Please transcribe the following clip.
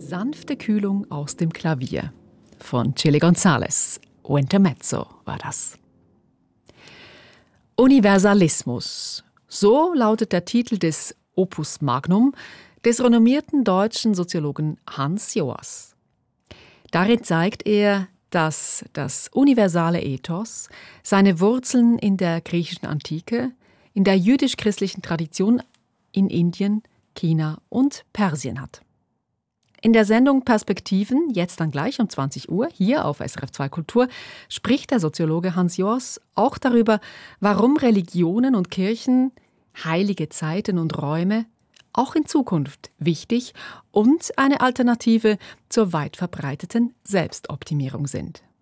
Sanfte Kühlung aus dem Klavier von Chili González. Intermezzo war das. Universalismus. So lautet der Titel des Opus Magnum des renommierten deutschen Soziologen Hans Joas. Darin zeigt er, dass das universale Ethos seine Wurzeln in der griechischen Antike, in der jüdisch-christlichen Tradition in Indien, China und Persien hat. In der Sendung Perspektiven, jetzt dann gleich um 20 Uhr, hier auf SRF 2 Kultur, spricht der Soziologe Hans Joas auch darüber, warum Religionen und Kirchen, heilige Zeiten und Räume auch in Zukunft wichtig und eine Alternative zur weit verbreiteten Selbstoptimierung sind.